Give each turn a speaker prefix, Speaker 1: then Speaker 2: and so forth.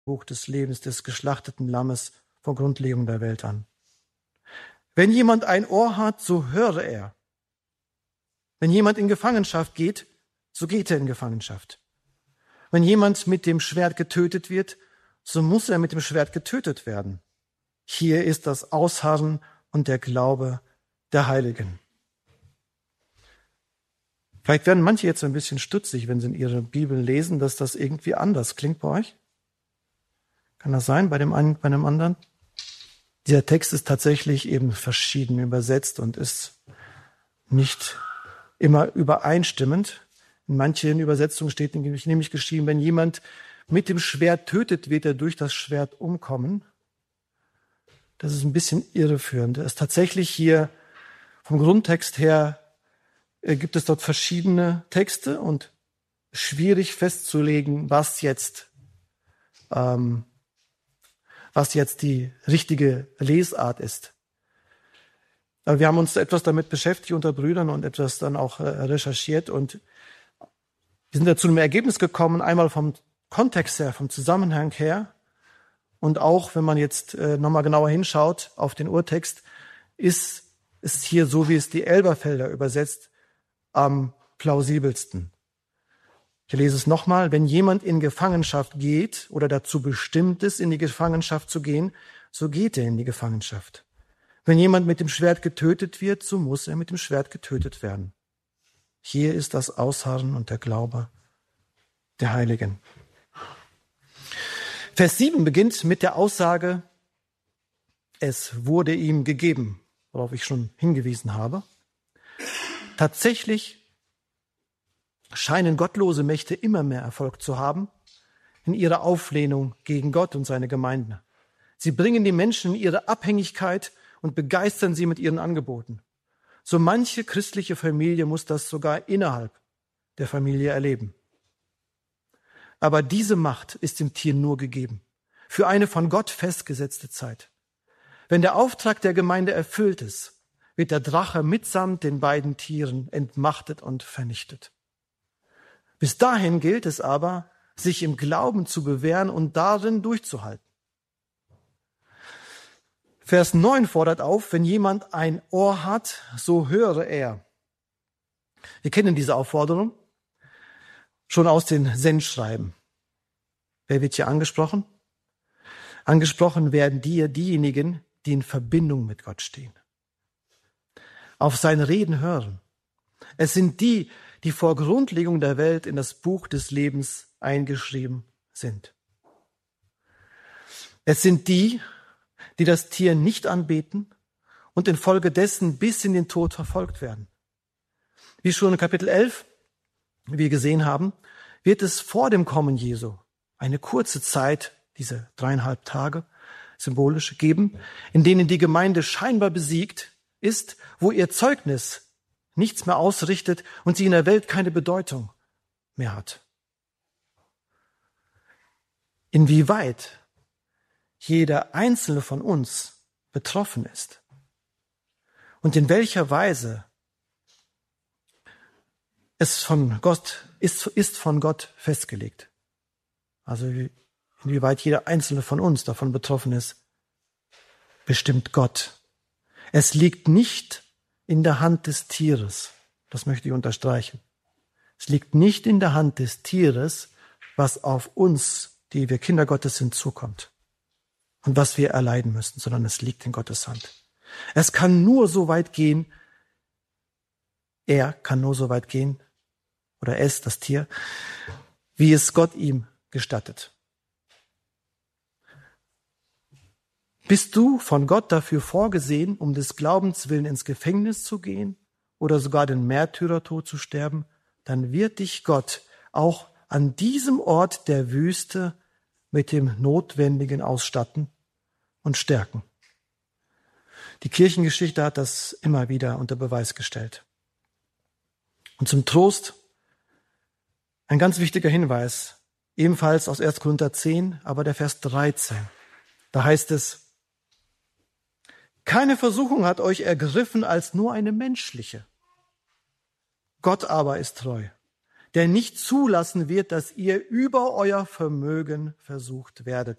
Speaker 1: Buch des Lebens des geschlachteten Lammes vor Grundlegung der Welt an. Wenn jemand ein Ohr hat, so höre er. Wenn jemand in Gefangenschaft geht, so geht er in Gefangenschaft. Wenn jemand mit dem Schwert getötet wird, so muss er mit dem Schwert getötet werden. Hier ist das Ausharren und der Glaube der Heiligen. Vielleicht werden manche jetzt ein bisschen stutzig, wenn sie in ihrer Bibel lesen, dass das irgendwie anders klingt bei euch. Kann das sein bei dem einen, bei dem anderen? Dieser Text ist tatsächlich eben verschieden übersetzt und ist nicht immer übereinstimmend. In manchen Übersetzungen steht nämlich geschrieben, wenn jemand mit dem Schwert tötet, wird er durch das Schwert umkommen. Das ist ein bisschen irreführend. Es ist tatsächlich hier vom Grundtext her gibt es dort verschiedene Texte und schwierig festzulegen, was jetzt die richtige Lesart ist. Aber wir haben uns etwas damit beschäftigt unter Brüdern und etwas dann auch recherchiert und wir sind da zu einem Ergebnis gekommen, einmal vom Kontext her, vom Zusammenhang her und auch, wenn man jetzt nochmal genauer hinschaut auf den Urtext, ist es hier so, wie es die Elberfelder übersetzt, am plausibelsten. Ich lese es nochmal. Wenn jemand in Gefangenschaft geht oder dazu bestimmt ist, in die Gefangenschaft zu gehen, so geht er in die Gefangenschaft. Wenn jemand mit dem Schwert getötet wird, so muss er mit dem Schwert getötet werden. Hier ist das Ausharren und der Glaube der Heiligen. Vers 7 beginnt mit der Aussage, es wurde ihm gegeben, worauf ich schon hingewiesen habe. Tatsächlich scheinen gottlose Mächte immer mehr Erfolg zu haben in ihrer Auflehnung gegen Gott und seine Gemeinden. Sie bringen die Menschen in ihre Abhängigkeit und begeistern sie mit ihren Angeboten. So manche christliche Familie muss das sogar innerhalb der Familie erleben. Aber diese Macht ist dem Tier nur gegeben, für eine von Gott festgesetzte Zeit. Wenn der Auftrag der Gemeinde erfüllt ist, wird der Drache mitsamt den beiden Tieren entmachtet und vernichtet. Bis dahin gilt es aber, sich im Glauben zu bewähren und darin durchzuhalten. Vers 9 fordert auf, wenn jemand ein Ohr hat, so höre er. Wir kennen diese Aufforderung schon aus den Sendschreiben. Wer wird hier angesprochen? Angesprochen werden diejenigen, die in Verbindung mit Gott stehen. Auf sein Reden hören. Es sind die, die vor Grundlegung der Welt in das Buch des Lebens eingeschrieben sind. Es sind die, die das Tier nicht anbeten und infolgedessen bis in den Tod verfolgt werden. Wie schon in Kapitel 11 wir gesehen haben, wird es vor dem Kommen Jesu eine kurze Zeit, diese 3,5 Tage symbolisch, geben, in denen die Gemeinde scheinbar besiegt ist, wo ihr Zeugnis nichts mehr ausrichtet und sie in der Welt keine Bedeutung mehr hat. Inwieweit jeder einzelne von uns betroffen ist und in welcher Weise es von Gott ist von Gott festgelegt. Also inwieweit jeder einzelne von uns davon betroffen ist, bestimmt Gott. Es liegt nicht in der Hand des Tieres. Das möchte ich unterstreichen. Es liegt nicht in der Hand des Tieres, was auf uns, die wir Kinder Gottes sind, zukommt und was wir erleiden müssen, sondern es liegt in Gottes Hand. Es kann nur so weit gehen, er kann nur so weit gehen, oder es, das Tier, wie es Gott ihm gestattet. Bist du von Gott dafür vorgesehen, um des Glaubens willen ins Gefängnis zu gehen oder sogar den Märtyrertod zu sterben, dann wird dich Gott auch an diesem Ort der Wüste mit dem Notwendigen ausstatten und stärken. Die Kirchengeschichte hat das immer wieder unter Beweis gestellt. Und zum Trost ein ganz wichtiger Hinweis, ebenfalls aus 1. Korinther 10, aber der Vers 13. Da heißt es, keine Versuchung hat euch ergriffen als nur eine menschliche. Gott aber ist treu, der nicht zulassen wird, dass ihr über euer Vermögen versucht werdet.